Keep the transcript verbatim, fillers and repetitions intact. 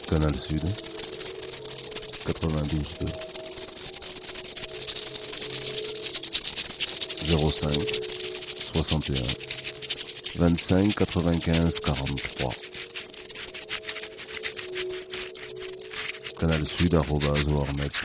Canal Sud, quatre-vingt-douze deux, zéro cinq, soixante et un, vingt-cinq, quatre-vingt-quinze, quarante-trois. Canal Sud, arobase, warnet.